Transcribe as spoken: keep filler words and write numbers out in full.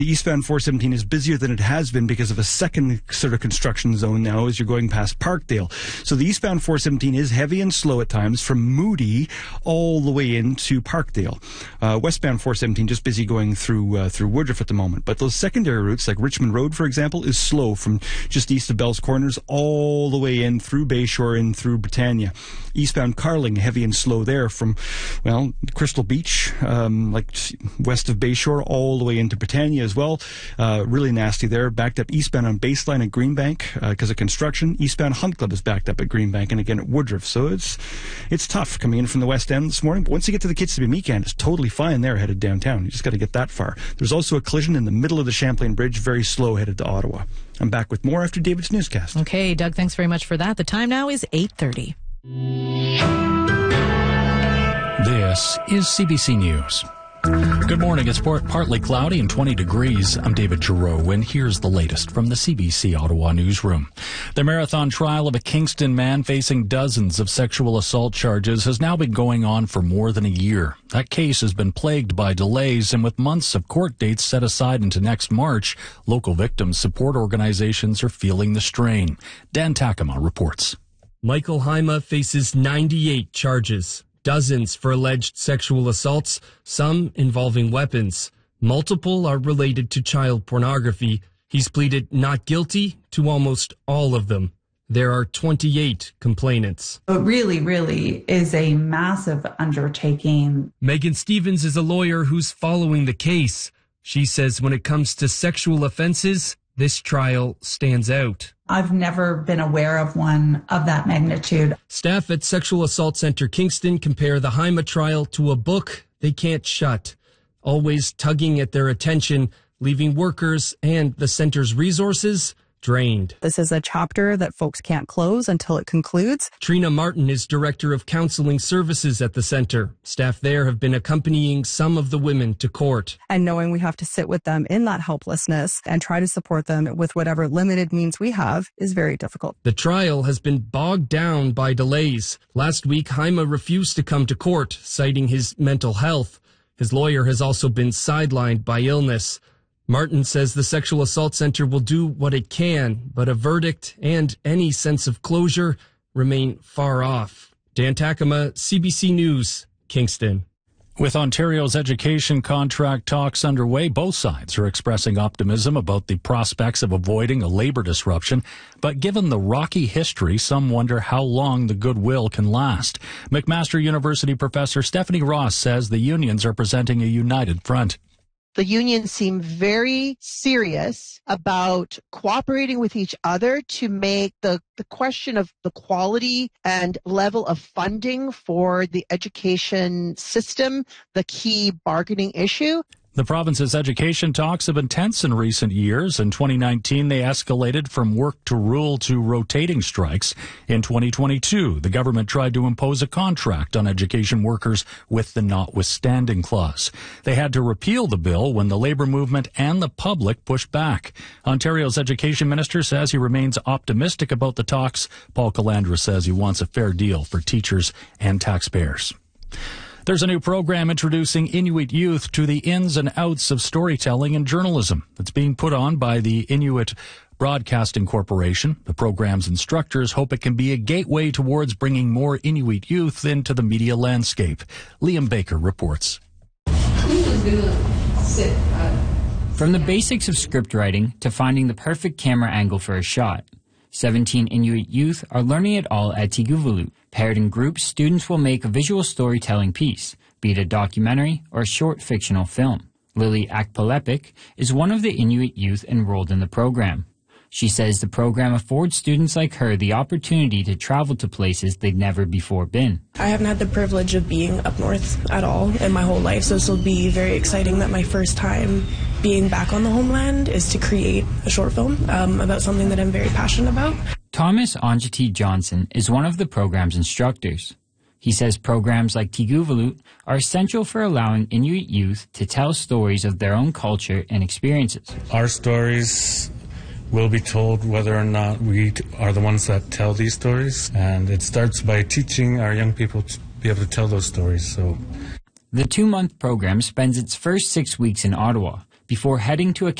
The eastbound four seventeen is busier than it has been because of a second sort of construction zone now as you're going past Parkdale. So the eastbound four seventeen is heavy and slow at times from Moody all the way into Parkdale. Uh, westbound four seventeen just busy going through uh, through Woodruff at the moment. But those secondary routes, like Richmond Road, for example, is slow from just east of Bell's Corners all the way in through Bayshore and through Britannia. Eastbound Carling, heavy and slow there from, well, Crystal Beach, um, like west of Bayshore, all the way into Britannia as well. Uh, really nasty there. Backed up eastbound on Baseline at Greenbank because uh, of construction. Eastbound Hunt Club is backed up at Greenbank and again at Woodruff. So it's it's tough coming in from the west end this morning. But once you get to the Kitzbühel Meekan, it's totally fine there headed downtown. You just got to get that far. There's also a collision in the middle of the Champlain Bridge, very slow headed to Ottawa. I'm back with more after David's newscast. Okay, Doug, thanks very much for that. The time now is eight thirty. This is C B C News. Good morning. It's partly cloudy and twenty degrees. I'm David Giroux, and here's the latest from the C B C Ottawa newsroom. The marathon trial of a Kingston man facing dozens of sexual assault charges has now been going on for more than a year. That case has been plagued by delays, and with months of court dates set aside into next March, local victim support organizations are feeling the strain. Dan Takema reports. Michael Haima faces ninety-eight charges. Dozens for alleged sexual assaults, some involving weapons. Multiple are related to child pornography. He's pleaded not guilty to almost all of them. There are twenty-eight complainants. It really, really is a massive undertaking. Megan Stevens is a lawyer who's following the case. She says when it comes to sexual offenses, this trial stands out. I've never been aware of one of that magnitude. Staff at Sexual Assault Center Kingston compare the Haima trial to a book they can't shut, always tugging at their attention, leaving workers and the center's resources drained. This is a chapter that folks can't close until it concludes. Trina Martin is Director of Counseling Services at the center. Staff there have been accompanying some of the women to court. And knowing we have to sit with them in that helplessness and try to support them with whatever limited means we have is very difficult. The trial has been bogged down by delays. Last week, Haima refused to come to court, citing his mental health. His lawyer has also been sidelined by illness. Martin says the Sexual Assault Center will do what it can, but a verdict and any sense of closure remain far off. Dan Takema, C B C News, Kingston. With Ontario's education contract talks underway, both sides are expressing optimism about the prospects of avoiding a labor disruption. But given the rocky history, some wonder how long the goodwill can last. McMaster University professor Stephanie Ross says the unions are presenting a united front. The unions seem very serious about cooperating with each other to make the, the question of the quality and level of funding for the education system the key bargaining issue. The province's education talks have been tense in recent years. In twenty nineteen, they escalated from work to rule to rotating strikes. In twenty twenty-two, the government tried to impose a contract on education workers with the notwithstanding clause. They had to repeal the bill when the labor movement and the public pushed back. Ontario's education minister says he remains optimistic about the talks. Paul Calandra says he wants a fair deal for teachers and taxpayers. There's a new program introducing Inuit youth to the ins and outs of storytelling and journalism. It's being put on by the Inuit Broadcasting Corporation. The program's instructors hope it can be a gateway towards bringing more Inuit youth into the media landscape. Liam Baker reports. From the basics of script writing to finding the perfect camera angle for a shot, seventeen Inuit youth are learning it all at Tiguvulu. Paired in groups, students will make a visual storytelling piece, be it a documentary or a short fictional film. Lily Akpalepik is one of the Inuit youth enrolled in the program. She says the program affords students like her the opportunity to travel to places they'd never before been. I haven't had the privilege of being up north at all in my whole life, so this will be very exciting that my first time being back on the homeland is to create a short film um, about something that I'm very passionate about. Thomas Anjati Johnson is one of the program's instructors. He says programs like Tiguvulu are essential for allowing Inuit youth to tell stories of their own culture and experiences. Our stories will be told whether or not we are the ones that tell these stories, and it starts by teaching our young people to be able to tell those stories. So, the two-month program spends its first six weeks in Ottawa, before heading to a